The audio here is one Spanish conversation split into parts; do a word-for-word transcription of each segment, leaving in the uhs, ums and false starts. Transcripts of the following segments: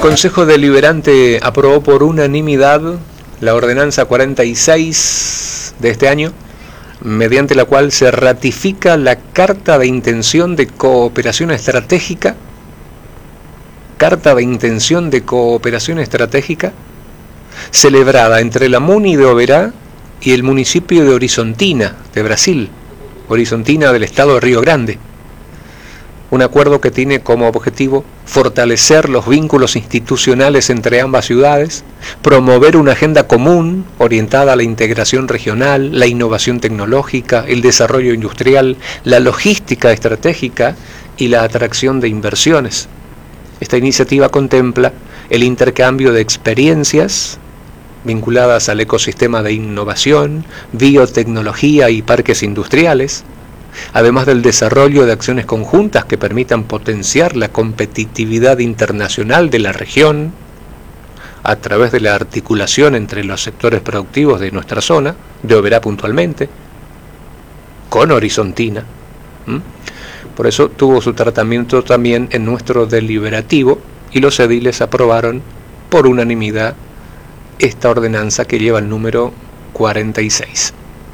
Consejo Deliberante aprobó por unanimidad la ordenanza cuarenta y seis de este año, mediante la cual se ratifica la Carta de Intención de Cooperación Estratégica, Carta de Intención de Cooperación Estratégica, celebrada entre la MUNI de Oberá y el municipio de Horizontina, de Brasil, Horizontina del estado de Río Grande. Un acuerdo que tiene como objetivo fortalecer los vínculos institucionales entre ambas ciudades, promover una agenda común orientada a la integración regional, la innovación tecnológica, el desarrollo industrial, la logística estratégica y la atracción de inversiones. Esta iniciativa contempla el intercambio de experiencias vinculadas al ecosistema de innovación, biotecnología y parques industriales, además del desarrollo de acciones conjuntas que permitan potenciar la competitividad internacional de la región a través de la articulación entre los sectores productivos de nuestra zona, de Oberá puntualmente, con Horizontina. ¿Mm? Por eso tuvo su tratamiento también en nuestro deliberativo y los ediles aprobaron por unanimidad esta ordenanza que lleva el número cuarenta y seis.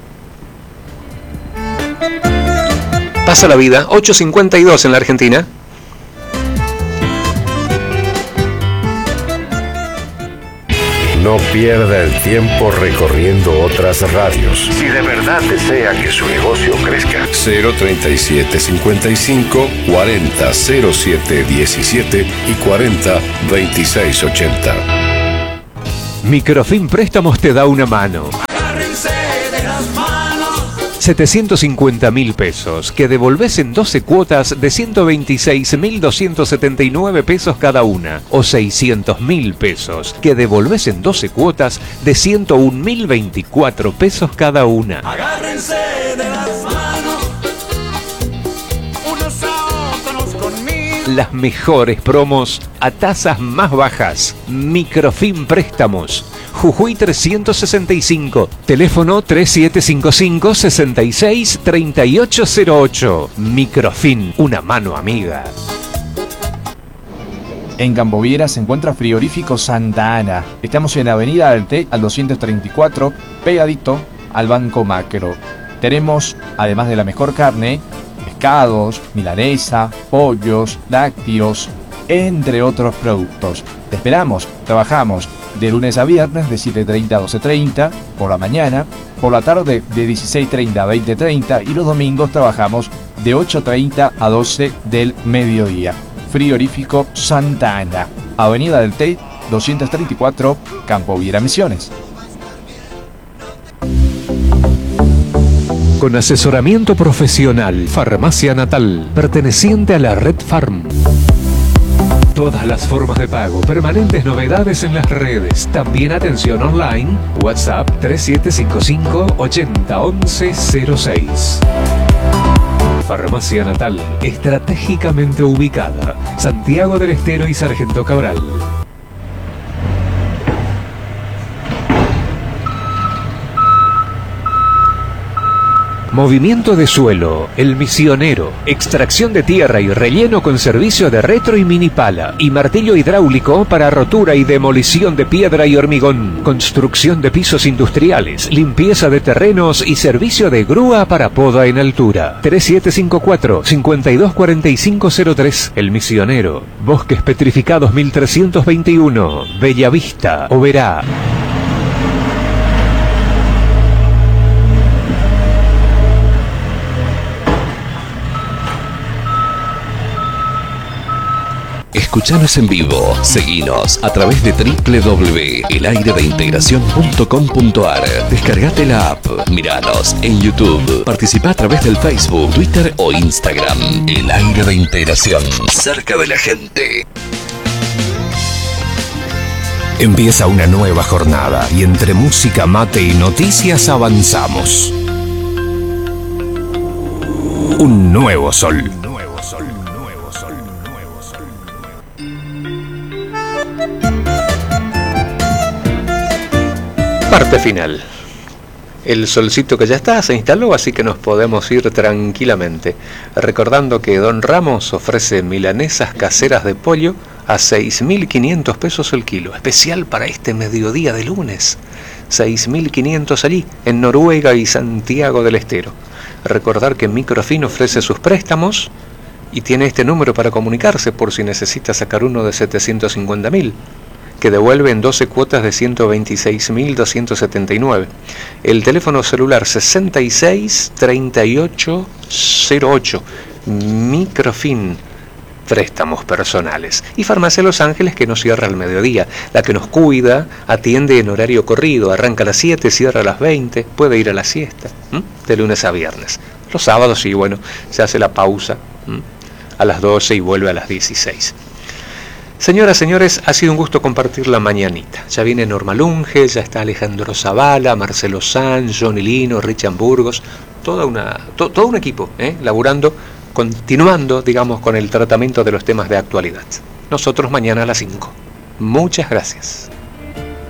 Pasa la vida, ocho cincuenta y dos en la Argentina. No pierda el tiempo recorriendo otras radios. Si de verdad desea que su negocio crezca. cero treinta y siete cincuenta y cinco cuarenta cero siete diecisiete y cuarenta veintiséis ochenta. Microfin Préstamos te da una mano. setecientos cincuenta mil pesos, que devolvés en doce cuotas de ciento veintiséis mil doscientos setenta y nueve pesos cada una, o seiscientos mil pesos, que devolvés en doce cuotas de ciento un mil veinticuatro pesos cada una. Agárrense de las manos, unos a otros conmigo. Las mejores promos a tasas más bajas. Microfin Préstamos. Jujuy trescientos sesenta y cinco, teléfono tres siete cinco cinco, seis seis, tres ocho cero ocho. Microfin, una mano amiga. En Campoviera se encuentra Frigorífico Santa Ana. Estamos en Avenida del Té al doscientos treinta y cuatro, pegadito al Banco Macro. Tenemos, además de la mejor carne, pescados, milanesa, pollos, lácteos, entre otros productos. Te esperamos, trabajamos de lunes a viernes de siete treinta a doce treinta, por la mañana, por la tarde de dieciséis treinta a veinte treinta y los domingos trabajamos de ocho treinta a doce del mediodía. Frigorífico Santa Ana, Avenida del Té, doscientos treinta y cuatro, Campoviera Misiones. Con asesoramiento profesional, Farmacia Natal, perteneciente a la Red Farm. Todas las formas de pago, permanentes novedades en las redes, también atención online, WhatsApp tres siete cinco cinco, ochenta once cero seis. Farmacia Natal, estratégicamente ubicada, Santiago del Estero y Sargento Cabral. Movimiento de suelo, El Misionero, extracción de tierra y relleno con servicio de retro y mini pala y martillo hidráulico para rotura y demolición de piedra y hormigón, construcción de pisos industriales, limpieza de terrenos y servicio de grúa para poda en altura. tres siete cinco cuatro, cinco dos cuatro cinco cero tres. El Misionero, Bosques Petrificados mil trescientos veintiuno, Bellavista, Oberá. Escuchanos en vivo, seguinos a través de doble u doble u doble u punto el aire de integración punto com punto a r. Descargate la app, miranos en YouTube, participa a través del Facebook, Twitter o Instagram. El Aire de Integración, cerca de la gente. Empieza una nueva jornada y entre música, mate y noticias avanzamos. Un nuevo sol. Parte final. El solcito que ya está se instaló, así que nos podemos ir tranquilamente. Recordando que Don Ramos ofrece milanesas caseras de pollo a seis mil quinientos pesos el kilo. Especial para este mediodía de lunes. seis mil quinientos allí, en Noruega y Santiago del Estero. Recordar que Microfin ofrece sus préstamos y tiene este número para comunicarse por si necesita sacar uno de setecientos cincuenta mil, que devuelve en doce cuotas de ciento veintiséis mil doscientos setenta y nueve. El teléfono celular sesenta y seis treinta y ocho cero ocho. Microfin, préstamos personales. Y Farmacia Los Ángeles, que no cierra al mediodía, la que nos cuida, atiende en horario corrido, arranca a las siete, cierra a las veinte, puede ir a la siesta, ¿m? de lunes a viernes. Los sábados sí, bueno, se hace la pausa ¿m? a las doce y vuelve a las dieciséis. Señoras, señores, ha sido un gusto compartir la mañanita. Ya viene Norma Lunge, ya está Alejandro Zavala, Marcelo Sanz, Johnny Lino, Richard Burgos, toda una, to, todo un equipo, ¿eh? laburando, continuando, digamos, con el tratamiento de los temas de actualidad. Nosotros mañana a las cinco. Muchas gracias.